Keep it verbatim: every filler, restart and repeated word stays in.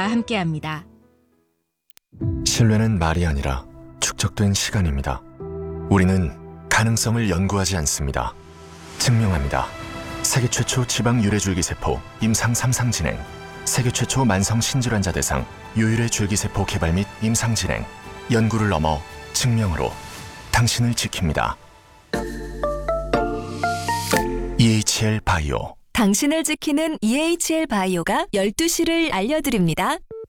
바이오가 함께합니다. 신뢰는 말이 아니라 축적된 시간입니다. 우리는 가능성을 연구하지 않습니다. 증명합니다. 세계 최초 지방 유래줄기세포 임상 삼 상 진행, 세계 최초 만성 신질환자 대상 유일의 줄기세포 개발 및 임상 진행, 연구를 넘어 증명으로 당신을 지킵니다. 이에이치엘 바이오. 당신을 지키는 이에이치엘 바이오가 열두 시를 알려드립니다.